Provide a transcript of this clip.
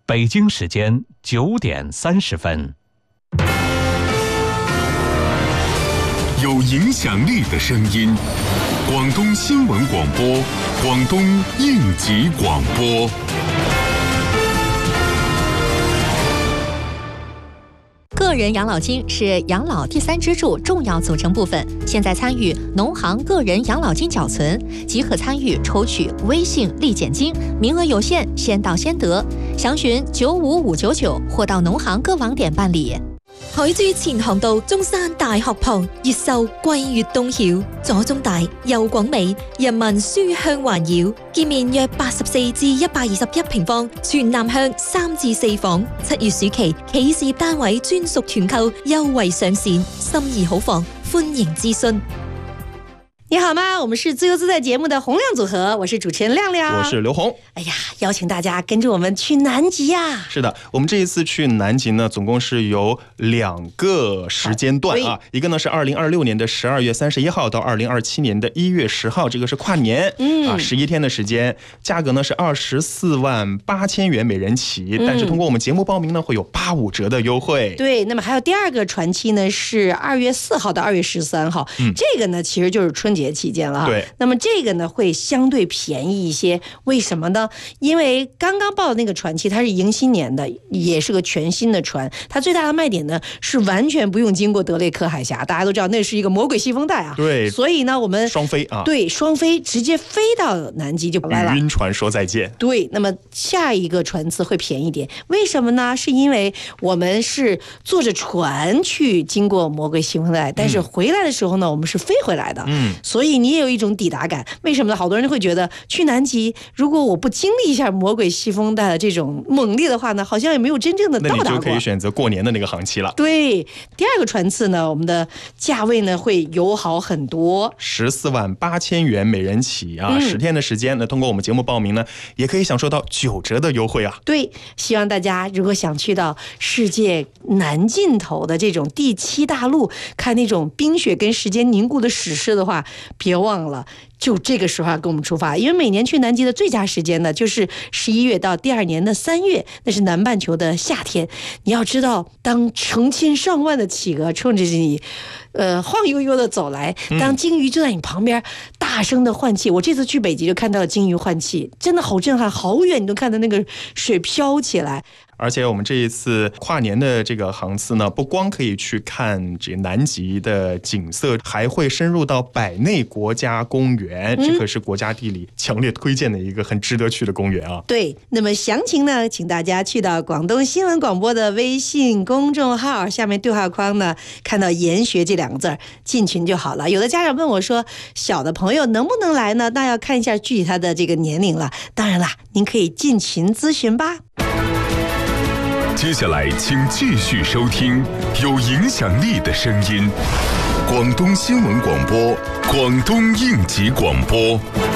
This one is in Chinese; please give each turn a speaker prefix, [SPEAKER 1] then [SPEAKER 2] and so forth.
[SPEAKER 1] 北京时间9点30分。
[SPEAKER 2] 有影响力的声音，广东新闻广播，广东应急广播。
[SPEAKER 3] 个人养老金是养老第三支柱重要组成部分。现在参与农行个人养老金缴存，即可参与抽取微信立减金，名额有限，先到先得。详询95599或到农行各网点办理。
[SPEAKER 4] 海珠前航道中山大學旁，越秀貴越東曉，左中大右廣美，人民書香環繞，建面約84至121平方，全南向3至4房。7月暑期企事業單位專屬團購優惠上線，心儀好房，歡迎諮詢。
[SPEAKER 5] 你好嗎？我們是自由自在節目的洪亮組合，我是主持人亮亮，
[SPEAKER 6] 我是劉紅。
[SPEAKER 5] 哎呀，邀請大家跟着我們去南極呀！
[SPEAKER 6] 是的，我們這一次去南極呢，總共是有2個時間段啊，一個呢是2026年的12月31號到2027年的1月10號，這個是跨年，11天的時間，價格呢是24萬8千元每人起，但是通過我們節目報名呢，會有85折的優惠。
[SPEAKER 5] 對，那麼還有第二個船期呢，是2月4號到2月13號，這個呢其實就是春節期間了哈。
[SPEAKER 6] 對，
[SPEAKER 5] 那麼這個呢會相對便宜一些，為什麼呢？因為剛剛報的那個船期它是迎新年的，也是個全新的船，它最大的賣點呢是完全不用經過德雷克海峽，大家都知道那是一個魔鬼西風帶啊。
[SPEAKER 6] 對，
[SPEAKER 5] 所以呢我們
[SPEAKER 6] 雙飛啊，
[SPEAKER 5] 對，雙飛直接飛到南極就來了。
[SPEAKER 6] 與暈船說再見。
[SPEAKER 5] 對，那麼下一個船次會便宜點，為什麼呢？是因為我們是坐着船去經過魔鬼西風帶，但是回來的時候呢我們是飛回來的，所以你也有一種抵達感。為什麼呢？好多人會覺得去南極如果我不經歷一下魔鬼西風帶的這種猛烈的話呢，好像也沒有真正的到達過。
[SPEAKER 6] 那你就可以選擇過年的那個航期了。
[SPEAKER 5] 對，第二個船次呢我們的價位呢會友好很多
[SPEAKER 6] ，14萬8千元每人起啊，10天的時間，那通過我們節目報名呢也可以享受到9折的優惠啊。
[SPEAKER 5] 對，希望大家如果想去到世界南盡頭的這種第7大陸，看那種冰雪跟時間凝固的史詩的話，別忘了就這個時候跟我們出發，因為每年去南極的最佳時間呢就是11月到第2年的3月，那是南半球的夏天。你要知道，當成千上萬的企鵝衝着你晃悠悠的走來，當鯨魚就在你旁邊大聲的換氣，我這次去北極就看到了鯨魚換氣，真的好震撼，好遠你都看到那個水飄起來。
[SPEAKER 6] 而且我們這一次跨年的這個航次呢，不光可以去看這南極的景色，還會深入到百內國家公園，這可是國家地理強烈推薦的一個很值得去的公園啊。
[SPEAKER 5] 對，那麼詳情呢，請大家去到廣東新聞廣播的微信公眾號，下面對話框呢，看到研學這2個字，進群就好了。有的家長問我說，小的朋友能不能來呢？那要看一下具體他的這個年齡了。當然啦，您可以進群諮詢吧。
[SPEAKER 2] 接下來請繼續收聽有影響力的聲音，廣東新聞廣播，廣東應急廣播。